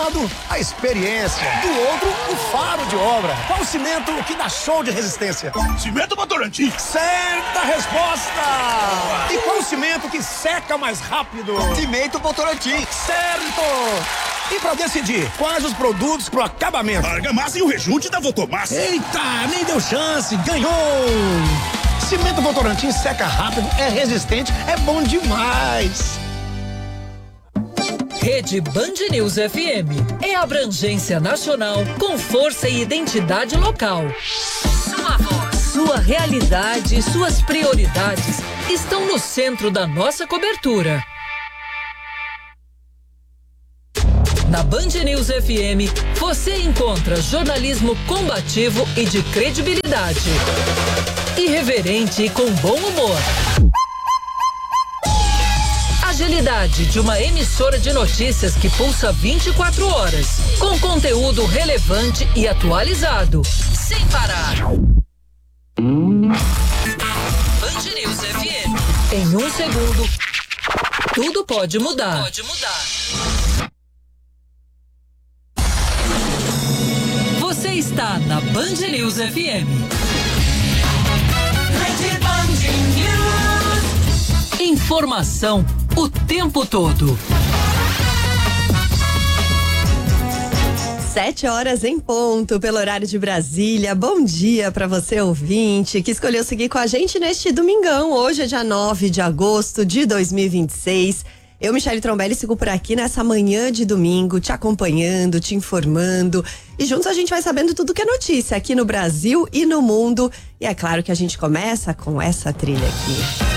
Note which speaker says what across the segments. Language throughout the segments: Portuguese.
Speaker 1: lado, a experiência. Do outro, o faro de obra. Qual o cimento que dá show de resistência?
Speaker 2: Cimento Votorantim.
Speaker 1: Certa resposta! E qual o cimento que seca mais rápido?
Speaker 3: Cimento Votorantim.
Speaker 1: Certo! E pra decidir, quais os produtos pro acabamento?
Speaker 2: Argamassa e o rejunte da Votomassa.
Speaker 1: Eita, nem deu chance, ganhou! Cimento Votorantim seca rápido, é resistente, é bom demais!
Speaker 4: Rede Band News FM é abrangência nacional com força e identidade local. Sua voz, sua realidade, suas prioridades estão no centro da nossa cobertura. Na Band News FM, você encontra jornalismo combativo e de credibilidade. Irreverente e com bom humor. Agilidade de uma emissora de notícias que pulsa 24 horas, com conteúdo relevante e atualizado, sem parar. Band News FM. Em um segundo, tudo pode mudar. Você está na Band News FM. Informação o tempo todo.
Speaker 5: 7h em ponto, pelo horário de Brasília. Bom dia para você, ouvinte, que escolheu seguir com a gente neste domingão. Hoje é dia 9 de agosto de 2026. Eu, Michele Trombelli, sigo por aqui nessa manhã de domingo, te acompanhando, te informando. E juntos a gente vai sabendo tudo que é notícia aqui no Brasil e no mundo. E é claro que a gente começa com essa trilha aqui.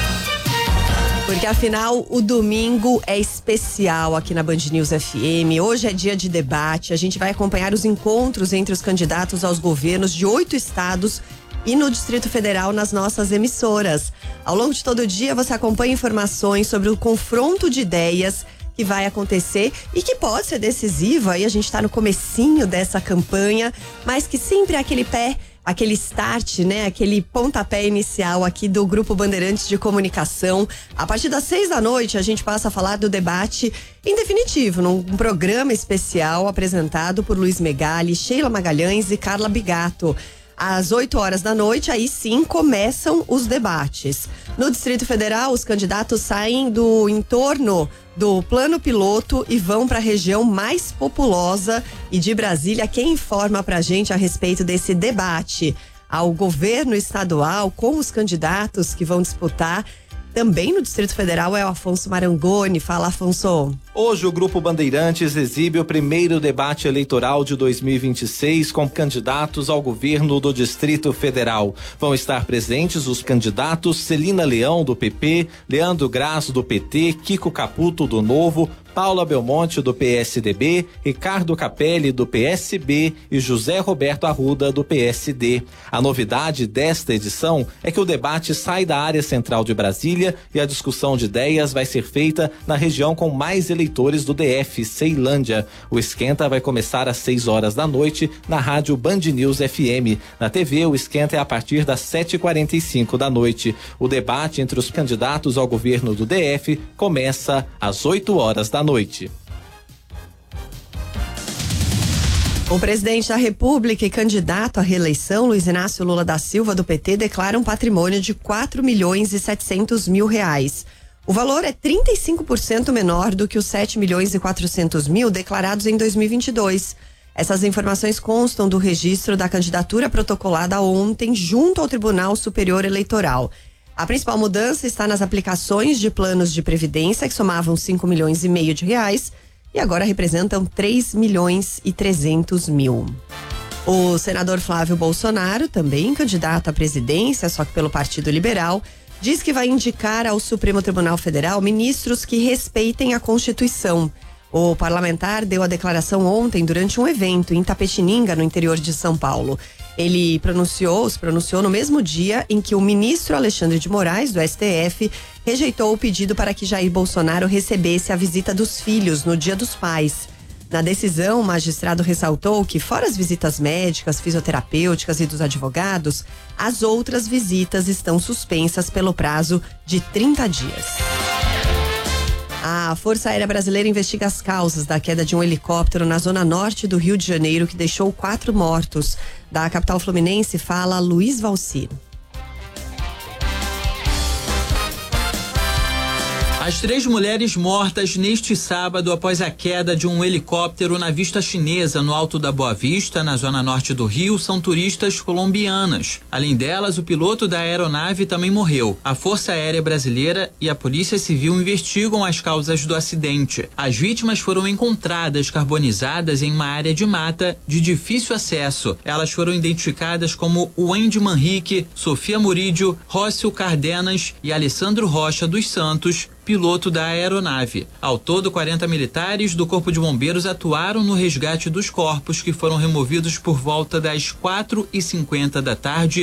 Speaker 5: Porque afinal o domingo é especial aqui na Band News FM. Hoje é dia de debate. A gente vai acompanhar os encontros entre os candidatos aos governos de 8 estados e no Distrito Federal nas nossas emissoras. Ao longo de todo o dia você acompanha informações sobre o confronto de ideias que vai acontecer e que pode ser decisivo. Aí a gente está no comecinho dessa campanha, mas que sempre é aquele start, né? Aquele pontapé inicial aqui do Grupo Bandeirantes de Comunicação. A partir das 6h a gente passa a falar do debate em definitivo, num programa especial apresentado por Luiz Megali, Sheila Magalhães e Carla Bigato. Às 8h, aí sim, começam os debates. No Distrito Federal, os candidatos saem do entorno do plano piloto e vão para a região mais populosa. E de Brasília, quem informa pra gente a respeito desse debate ao governo estadual com os candidatos que vão disputar também no Distrito Federal é o Afonso Marangoni. Fala, Afonso.
Speaker 6: Hoje o Grupo Bandeirantes exibe o primeiro debate eleitoral de 2026 com candidatos ao governo do Distrito Federal. Vão estar presentes os candidatos Celina Leão, do PP, Leandro Grasso, do PT, Kiko Caputo, do Novo, Paula Belmonte, do PSDB, Ricardo Capelli, do PSB e José Roberto Arruda, do PSD. A novidade desta edição é que o debate sai da área central de Brasília e a discussão de ideias vai ser feita na região com mais eleitores do DF, Ceilândia. O esquenta vai começar às 6h na rádio Band News FM. Na TV, o esquenta é a partir das 7h45. O debate entre os candidatos ao governo do DF começa às 8h.
Speaker 5: O presidente da República e candidato à reeleição, Luiz Inácio Lula da Silva, do PT, declara um patrimônio de R$4.700.000. O valor é 35% menor do que os R$7.400.000 declarados em 2022. Essas informações constam do registro da candidatura protocolada ontem junto ao Tribunal Superior Eleitoral. A principal mudança está nas aplicações de planos de previdência, que somavam R$5,5 milhões e agora representam R$3.300.000. O senador Flávio Bolsonaro, também candidato à presidência, só que pelo Partido Liberal, diz que vai indicar ao Supremo Tribunal Federal ministros que respeitem a Constituição. O parlamentar deu a declaração ontem durante um evento em Tapetininga, no interior de São Paulo. Ele se pronunciou no mesmo dia em que o ministro Alexandre de Moraes, do STF, rejeitou o pedido para que Jair Bolsonaro recebesse a visita dos filhos no Dia dos Pais. Na decisão, o magistrado ressaltou que, fora as visitas médicas, fisioterapêuticas e dos advogados, as outras visitas estão suspensas pelo prazo de 30 dias. A Força Aérea Brasileira investiga as causas da queda de um helicóptero na zona norte do Rio de Janeiro, que deixou 4 mortos. Da capital fluminense, fala Luiz Valcino.
Speaker 3: As 3 mulheres mortas neste sábado após a queda de um helicóptero na Vista Chinesa, no Alto da Boa Vista, na zona norte do Rio, são turistas colombianas. Além delas, o piloto da aeronave também morreu. A Força Aérea Brasileira e a Polícia Civil investigam as causas do acidente. As vítimas foram encontradas carbonizadas em uma área de mata de difícil acesso. Elas foram identificadas como Wendy Manrique, Sofia Murídio, Rócio Cardenas e Alessandro Rocha dos Santos, piloto da aeronave. Ao todo, 40 militares do Corpo de Bombeiros atuaram no resgate dos corpos, que foram removidos por volta das 4h50 da tarde